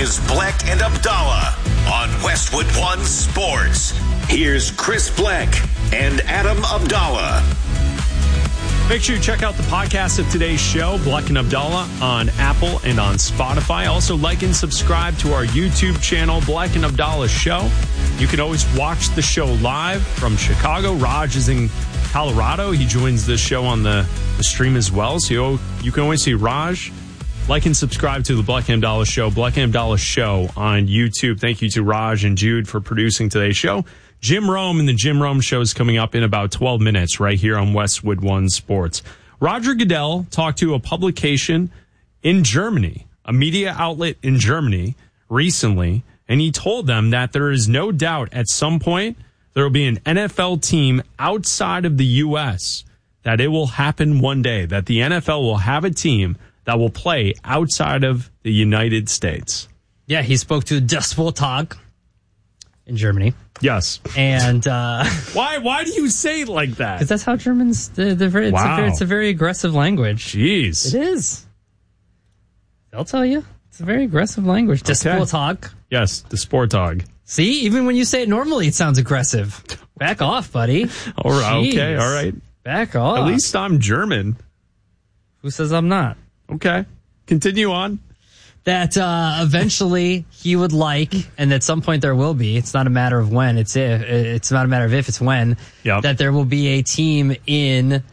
is Bleck and Abdallah on Westwood One Sports. Here's Chris Bleck and Adam Abdallah. Make sure you check out the podcast of today's show, Bleck and Abdallah, on Apple and on Spotify. Also, like and subscribe to our YouTube channel, Bleck and Abdallah Show. You can always watch the show live from Chicago. Raj is in Colorado. He joins the show on the stream as well. So you can always see Raj. Like and subscribe to the Bleck and Abdallah Show, Bleck and Abdallah Show on YouTube. Thank you to Raj and Jude for producing today's show. Jim Rome and the Jim Rome Show is coming up in about 12 minutes right here on Westwood One Sports. Roger Goodell talked to a publication in Germany, a media outlet in Germany recently, and he told them that there is no doubt at some point there will be an NFL team outside of the U.S., that it will happen one day, that the NFL will have a team that will play outside of the United States. Yeah, he spoke to Der Sporttag in Germany. Yes. And why do you say it like that? Because that's how Germans, it's a very aggressive language. Jeez. It is. They'll tell you. It's a very aggressive language. Der Sporttag. Yes, Der Sporttag. See, even when you say it normally, it sounds aggressive. Back off, buddy. All right. Jeez. Okay, all right. Back off. At least I'm German. Who says I'm not? Okay. Continue on. That eventually he would like, and at some point there will be, it's not a matter of when, it's not a matter of if, it's when, Yep. that there will be a team in